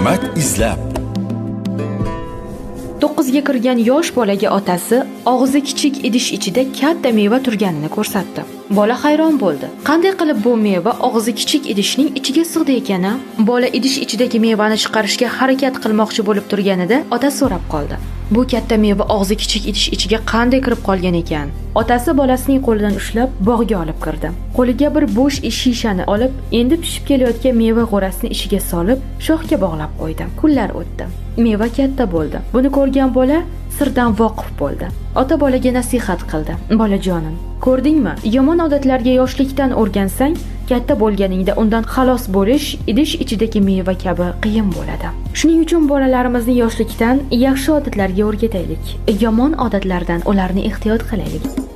hikmat izlab. 9ga kirgan yosh bolaga otasi og'zi kichik idish ichida katta meva turganini ko'rsatdi. Bola hayron bo'ldi. Qanday qilib bu meva og'zi kichik idishning ichiga sig'di ekani? Bola idish ichidagi mevani chiqarishga harakat qilmoqchi bo'lib turganida otasi so'rab qoldi. Bu katta meva og'zi kichik idish ichiga qanday kirib qolgan ekan? Otasi bolasining qo'lidan ushlab bog'ga olib kirdi. Qo'liga bir bo'sh shishani olib, endi pishib kelayotgan meva g'o'rasini ichiga solib, shoxga bog'lab qo'ydi. Kunlar o'tdi. Meva katta bo'ldi. Buni ko'rgan bola sirdan voqif bo'ldi. Ota bolaga nasihat qildi. Bolajonim, ko'rdingmi? Yomon odatlarga yoshlikdan o'rgansang, katta bo'lganingda undan xalos bo'lish idish ichidagi meva kabi qiyin bo'ladi. Shuning uchun bolalarimizni yoshlikdan yaxshi odatlarga o'rgataylik. Yomon odatlardan ularni ehtiyot qilaylik.